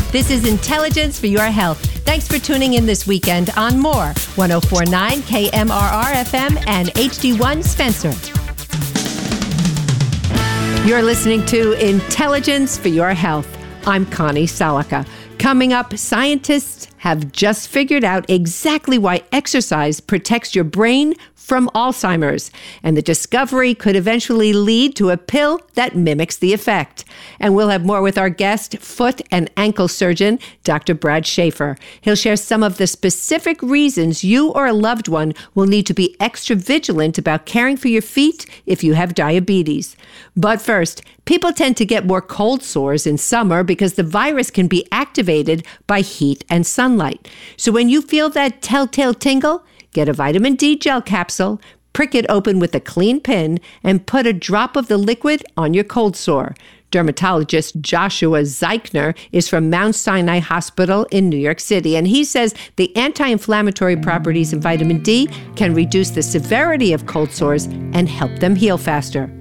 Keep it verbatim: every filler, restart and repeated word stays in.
This is Intelligence for Your Health. Thanks for tuning in this weekend on More, one oh four point nine K M R R F M and H D one Spencer. You're listening to Intelligence for Your Health. I'm Connie Salaka. Coming up, scientists have just figured out exactly why exercise protects your brain from Alzheimer's, and the discovery could eventually lead to a pill that mimics the effect. And we'll have more with our guest, foot and ankle surgeon, Doctor Brad Schaefer. He'll share some of the specific reasons you or a loved one will need to be extra vigilant about caring for your feet if you have diabetes. But first, people tend to get more cold sores in summer because the virus can be activated by heat and sunlight. So when you feel that telltale tingle, get a vitamin D gel capsule, prick it open with a clean pin, and put a drop of the liquid on your cold sore. Dermatologist Joshua Zeichner is from Mount Sinai Hospital in New York City, and he says the anti-inflammatory properties of vitamin D can reduce the severity of cold sores and help them heal faster.